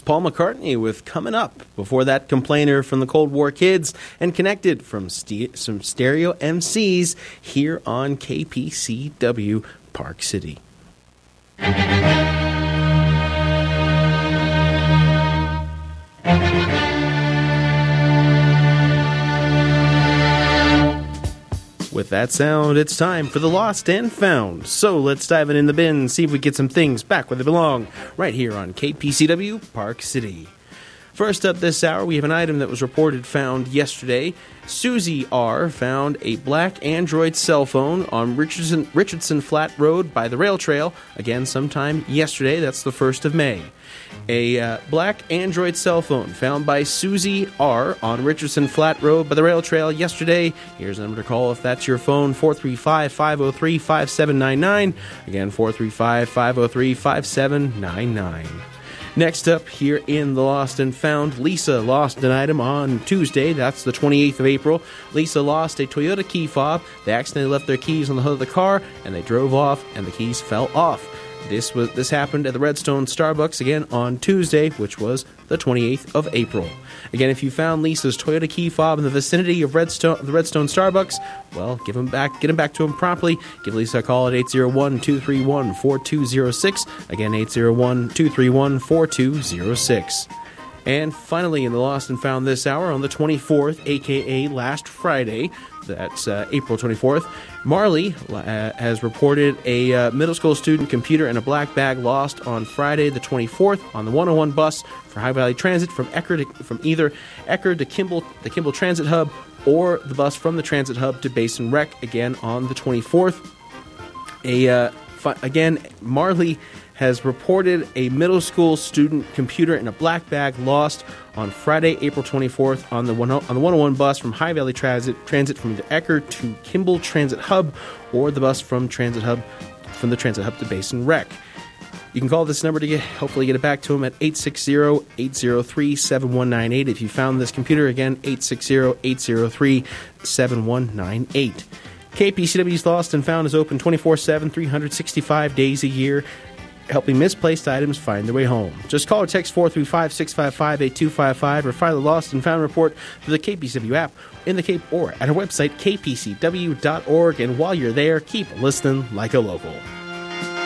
Paul McCartney with Coming Up. Before that, Complainer from the Cold War Kids, and Connected from some Stereo MCs here on KPCW Park City. With that sound, it's time for the Lost and Found. So let's dive in the bin and see if we get some things back where they belong, right here on KPCW Park City. First up this hour, we have an item that was reported found yesterday. Susie R. found a black Android cell phone on Richardson Flat Road by the rail trail, again sometime yesterday, that's the 1st of May. A black Android cell phone found by Susie R. on Richardson Flat Road by the rail trail yesterday. Here's a number to call if that's your phone, 435-503-5799. Again, 435-503-5799. Next up here in the Lost and Found, Lisa lost an item on Tuesday. That's the 28th of April. Lisa lost a Toyota key fob. They accidentally left their keys on the hood of the car, and they drove off, and the keys fell off. This happened at the Redstone Starbucks again on Tuesday, which was the 28th of April. Again, if you found Lisa's Toyota key fob in the vicinity of the Redstone Starbucks, well, get him back to him promptly. Give Lisa a call at 801-231-4206. Again, 801-231-4206. And finally, in the Lost and Found this hour, on the 24th, a.k.a. last Friday, that's April 24th, Marley has reported a middle school student computer and a black bag lost on Friday the 24th on the 101 bus for High Valley Transit from either Eckerd to Kimball, the Kimball Transit Hub, or the bus from the Transit Hub to Basin Rec, again on the 24th. Again, Marley has reported a middle school student computer and a black bag lost on Friday, April 24th on the 101 bus from High Valley Transit from the Eckerd to Kimball Transit Hub, or the bus from the Transit Hub to Basin Rec. You can call this number to hopefully get it back to them at 860-803-7198. If you found this computer, again, 860-803-7198. KPCW's Lost and Found is open 24/7, 365 days a year, helping misplaced items find their way home. Just call or text 435-655-8255 or file a Lost and Found report through the KPCW app in the Cape or at our website, kpcw.org. And while you're there, keep listening like a local.